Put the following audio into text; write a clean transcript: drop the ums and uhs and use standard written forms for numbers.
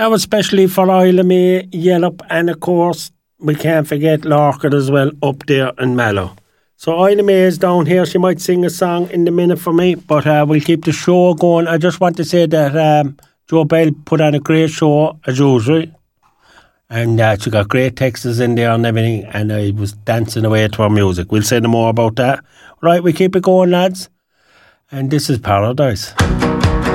That was especially for Isla May, Yellup, and of course, we can't forget Larkin as well up there in Mallow. So Isla May is down here. She might sing a song in the minute for me, but we'll keep the show going. I just want to say that Joe Bell put on a great show as usual. And she got great texts in there and everything, and I was dancing away to her music. We'll say no more about that. Right, we keep it going, lads. And this is Paradise.